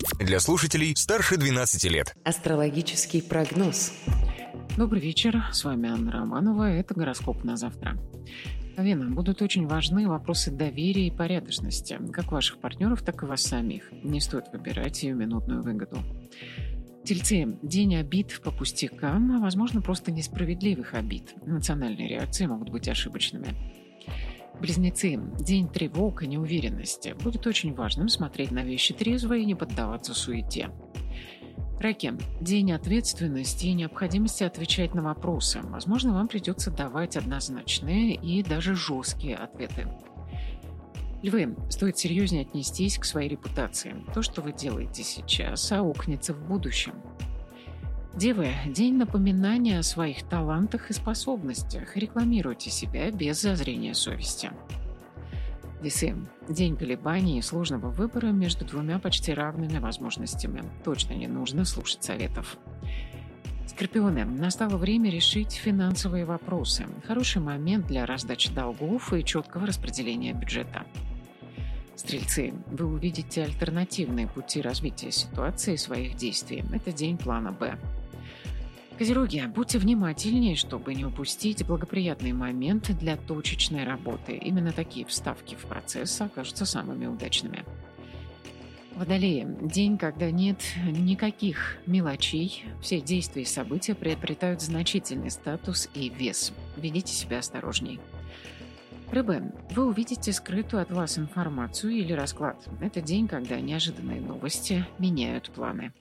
Для слушателей старше 12 лет. Астрологический прогноз. Добрый вечер, с вами Анна Романова, это гороскоп на завтра. Овен, будут очень важны вопросы доверия и порядочности, как ваших партнеров, так и вас самих. Не стоит выбирать сиюминутную выгоду. Тельцы, день обид по пустякам, а возможно просто несправедливых обид. Эмоциональные реакции могут быть ошибочными. Близнецы, день тревог и неуверенности. Будет очень важным смотреть на вещи трезво и не поддаваться суете. Раки, день ответственности и необходимости отвечать на вопросы. Возможно, вам придется давать однозначные и даже жесткие ответы. Львы, стоит серьезнее отнестись к своей репутации. То, что вы делаете сейчас, аукнется в будущем. Девы, день напоминания о своих талантах и способностях. Рекламируйте себя без зазрения совести. Весы, день колебаний и сложного выбора между двумя почти равными возможностями. Точно не нужно слушать советов. Скорпионы, настало время решить финансовые вопросы. Хороший момент для раздачи долгов и четкого распределения бюджета. Стрельцы, вы увидите альтернативные пути развития ситуации и своих действий. Это день плана «Б». Козероги, будьте внимательнее, чтобы не упустить благоприятные моменты для точечной работы. Именно такие вставки в процесс окажутся самыми удачными. Водолеи, день, когда нет никаких мелочей. Все действия и события приобретают значительный статус и вес. Ведите себя осторожней. Рыбы, вы увидите скрытую от вас информацию или расклад. Это день, когда неожиданные новости меняют планы.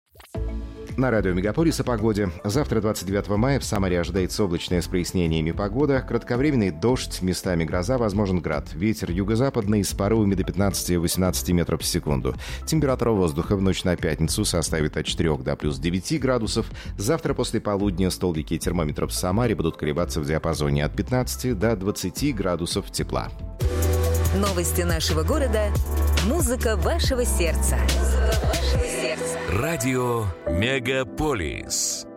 На радио Мегаполис о погоде. Завтра, 29 мая, в Самаре ожидается облачная с прояснениями погода. Кратковременный дождь, местами гроза, возможен град. Ветер юго-западный с порывами до 15-18 метров в секунду. Температура воздуха в ночь на пятницу составит от 4 до плюс 9 градусов. Завтра после полудня столбики термометров в Самаре будут колебаться в диапазоне от 15 до 20 градусов тепла. Новости нашего города. Музыка вашего сердца. Радио Мегаполис.